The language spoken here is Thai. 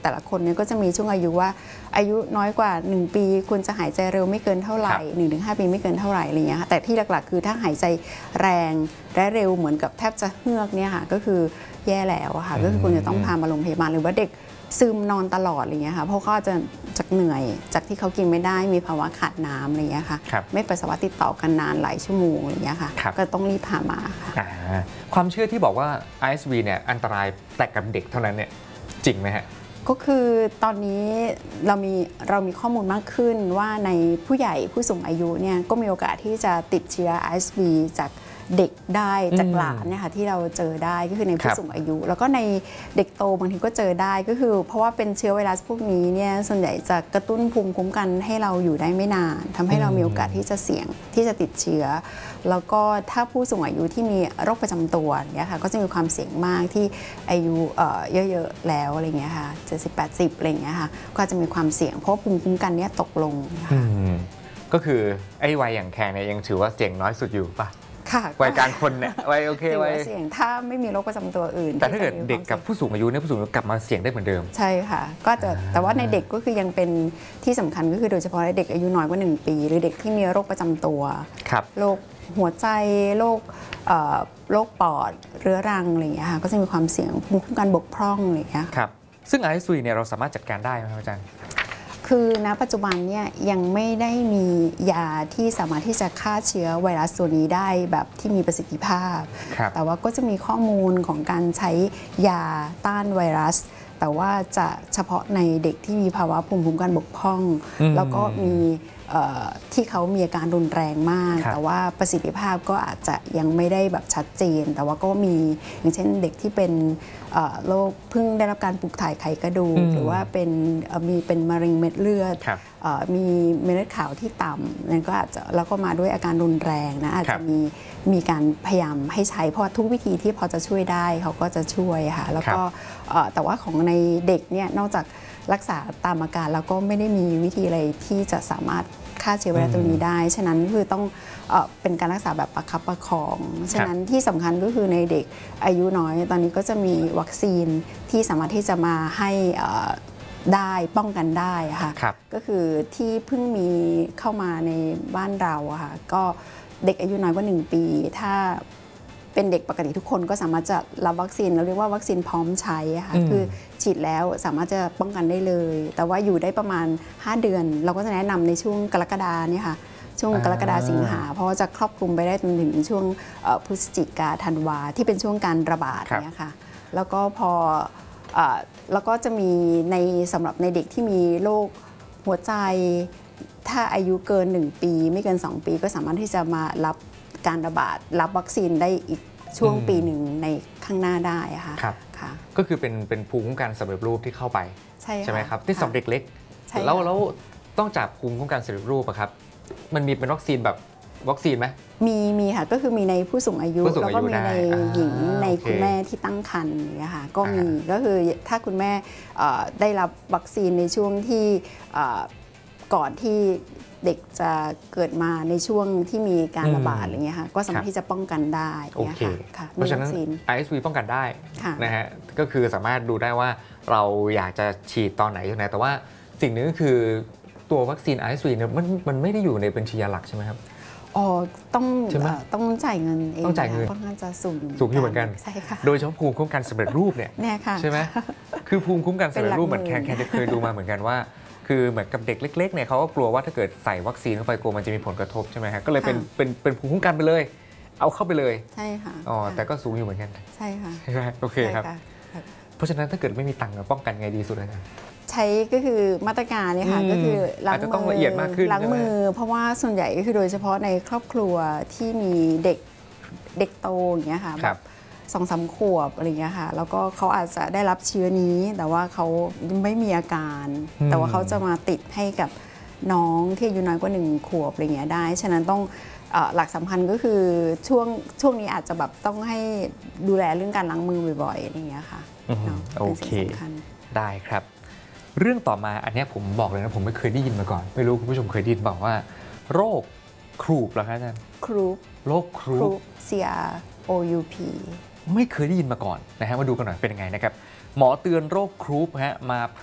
แต่ละคนเนี่ยก็จะมีช่วงอายุว่าอายุน้อยกว่า1ปีควรจะหายใจเร็วไม่เกินเท่าไหร่ 1-5 ปีไม่เกินเท่าไหร่อะไรเงี้ยค่ะแต่ที่หลักๆคือถ้าหายใจแรงและเร็วเหมือนกับแทบจะเฮือกเนี่ยค่ะก็คือแย่แล้วค่ะก็คือคุณจะต้องพามาโรงพยาบาลหรือว่าเด็กซึมนอนตลอดอะไรเงี้ยค่ะเพราะเขาจะจากเหนื่อยจากที่เขากินไม่ได้มีภาวะขาดน้ำอะไรเงี้ยค่ะไม่ปัสสาวะติดต่อกันนานหลายชั่วโมงอะไรเงี้ยค่ะก็ต้องรีบพามาค่ะความเชื่อที่บอกว่า RSV เนี่ยอันตรายแต่กับเด็กเท่านั้นเนี่ยจริงไหมฮะก็คือตอนนี้เรามีข้อมูลมากขึ้นว่าในผู้ใหญ่ผู้สูงอายุเนี่ยก็มีโอกาสที่จะติดเชื้อ RSV จากเด็กได้จากหลานเนี่ยค่ะที่เราเจอได้ก็คือในผู้สูงอายุแล้วก็ในเด็กโตบางทีก็เจอได้ก็คือเพราะว่าเป็นเชื้อไวรัสพวกนี้เนี่ยส่วนใหญ่จะกระตุ้นภูมิคุ้มกันให้เราอยู่ได้ไม่นานทำให้เรามีโอกาสที่จะเสี่ยงที่จะติดเชื้อแล้วก็ถ้าผู้สูงอายุที่มีโรคประจำตัวเนี่ยค่ะก็จะมีความเสี่ยงมากที่อายุเยอะๆแล้วอะไรเงี้ยค่ะ70-80อะไรเงี้ยค่ะก็จะมีความเสี่ยงเพราะภูมิคุ้มกันเนี่ยตกลงก็คือไอ้วัยอย่างแขกเนี่ยยังถือว่าเสี่ยงน้อยสุดอยู่ป่ะค่ะวัยกลางคนเนี่ยวัยโอเควัยเสี่ยงถ้าไม่มีโรคประจำตัวอื่นแต่ถ้าเกิดเด็กกับผู้สูงอายุเนี่ยผู้สูงอายุกลับมาเสี่ยงได้เหมือนเดิมใช่ค่ะก็จะแต่ว่าในเด็กก็คือยังเป็นที่สำคัญก็คือโดยเฉพาะในเด็กอายุน้อยกว่า1 ปีหรือเด็กที่มีโรคประจำตัวโรคหัวใจโรคปอดเรื้อรังอะไรอย่างเงี้ยค่ะก็จะมีความเสี่ยงภูมิคุ้มกันบกพร่องอะไรอย่างเงี้ยครับซึ่ง RSV เนี่ยเราสามารถจัดการได้ไหมครับอาจารย์คือณปัจจุบันเนี่ยยังไม่ได้มียาที่สามารถที่จะฆ่าเชื้อไวรัสตัวนี้ได้แบบที่มีประสิทธิภาพแต่ว่าก็จะมีข้อมูลของการใช้ยาต้านไวรัสแต่ว่าจะเฉพาะในเด็กที่มีภาวะภูมิคุ้มกันบกพร่องแล้วก็มีที่เขามีอาการรุนแรงมากแต่ว่าประสิทธิภาพก็อาจจะยังไม่ได้แบบชัดเจนแต่ว่าก็มีอย่างเช่นเด็กที่เป็นโรคเพิ่งได้รับการปลูกถ่ายไขกระดูกหรือว่าเป็นมะเร็งเม็ดเลือดมีเม็ดเลือดขาวที่ต่ำนั่นก็อาจจะแล้วก็มาด้วยอาการรุนแรงนะอาจจะมีการพยายามให้ใช้เพราะทุกวิธีที่พอจะช่วยได้เขาก็จะช่วยค่ะแล้วก็แต่ว่าของในเด็กเนี่ยนอกจากรักษาตามอาการแล้วก็ไม่ได้มีวิธีอะไรที่จะสามารถฆ่าเชื้อไวรัสตัวนี้ได้ฉะนั้นคือต้องเป็นการรักษาแบบประคับประคองฉะนั้นที่สำคัญก็คือในเด็กอายุน้อยตอนนี้ก็จะมีวัคซีนที่สามารถที่จะมาให้ได้ป้องกันได้ค่ะก็คือที่เพิ่งมีเข้ามาในบ้านเราค่ะก็เด็กอายุน้อยกว่า1 ปีถ้าเป็นเด็กปกติทุกคนก็สามารถจะรับวัคซีนเราเรียกว่าวัคซีนพร้อมใช้ค่ะคือฉีดแล้วสามารถจะป้องกันได้เลยแต่ว่าอยู่ได้ประมาณ5 เดือนเราก็จะแนะนำในช่วงกรกฎาเนี่ยค่ะช่วงกรกฎาสิงหาเพราะว่าจะครอบคลุมไปได้จนถึงช่วงพฤศจิกาธันวาที่เป็นช่วงการระบาดเนี่ยค่ะแล้วก็แล้วก็จะมีสำหรับในเด็กที่มีโรคหัวใจถ้าอายุเกิน1 ปีไม่เกิน2 ปีก็สามารถที่จะมารับการระบาดรับวัคซีนได้อีกช่วงปีหนึ่งในข้างหน้าได้ค่ะก็คือเป็นภูมิคุ้มกันสำเร็จรูปที่เข้าไปใช่ไหมครับที่สำหรับเด็กเล็กแล้วต้องจากภูมิคุ้มกันสำเร็จรูปอะครับมันมีเป็นวัคซีนแบบวัคซีนไหมมีค่ะก็คือมีในผู้สูงอายุแล้วก็มีในหญิงในคุณแม่ที่ตั้งครรภ์เนี่ยค่ะก็มีก็คือถ้าคุณแม่ได้รับวัคซีนในช่วงที่ก่อนที่เด็กจะเกิดมาในช่วงที่มีการระบาดอะไรเงี้ยค่ะก็สามารถที่จะป้องกันได้ค่ะเพราะฉะนั้น RSV ป้องกันได้นะฮะก็คือสามารถดูได้ว่าเราอยากจะฉีดตอนไหนยังไงแต่ว่าสิ่งนึงก็คือตัววัคซีน RSV เนี่ยมันไม่ได้อยู่ในบัญชียาหลักใช่ไหมครับต้องจ่ายเงินเองต้องจ่ายเงินค่อนข้างจะสูงอยู่เหมือนกันใช่ค่ะโดยเฉพาะภูมิคุ้มกันสำเร็จรูปเนี่ยใช่ไหมคือภูมิคุ้มกันสำเร็จรูปเหมือนแคนจะเคยดูมาเหมือนกันว่าคือเหมือนกับเด็กเล็กๆเนี่ยเขาก็กลัวว่าถ้าเกิดใส่วัคซีนเข้าไปกลัวมันจะมีผลกระทบใช่ไหมฮะก็เลยเป็นภูมิคุ้มกันไปเลยเอาเข้าไปเลยใช่ค่ะแต่ก็สูงอยู่เหมือนกันใช่ค่ะใช่ไหมโอเคครับเพราะฉะนั้นถ้าเกิดไม่มีตังค์ป้องกันไงดีสุดเลยใช้ก็คือมาตรการเนี่ยค่ะก็คือล้างมือล้างมือเพราะว่าส่วนใหญ่ก็คือโดยเฉพาะในครอบครัวที่มีเด็กโตอย่างเงี้ยค่ะแบบ2-3 ขวบอะไรเงี้ยค่ะแล้วก็เขาอาจจะได้รับเชื้อนี้แต่ว่าเขาไม่มีอาการแต่ว่าเขาจะมาติดให้กับน้องที่อายุน้อยกว่า1 ขวบอะไรเงี้ยได้ฉะนั้นต้องหลักสำคัญก็คือช่วงนี้อาจจะแบบต้องให้ดูแลเรื่องการล้างมือบ่อยๆอะไรเงี้ยค่ะโอเคได้ครับเรื่องต่อมาอันนี้ผมบอกเลยนะผมไม่เคยได้ยินมาก่อนไม่รู้คุณผู้ชมเคยได้ยินบอกว่าโรคครูปเหรอครับอาจารย์โรคครูป CROUP ไม่เคยได้ยินมาก่อนนะฮะมาดูกันหน่อยเป็นยังไงนะครับหมอเตือนโรคครูปฮะมา